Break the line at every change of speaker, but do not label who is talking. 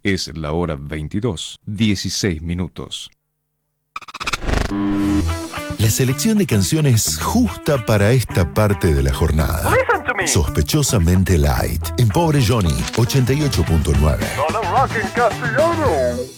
Es la hora 22:16.
La selección de canciones justa para esta parte de la jornada. Sospechosamente light. En Pobre Johnny, 88.9.
Rock en castellano.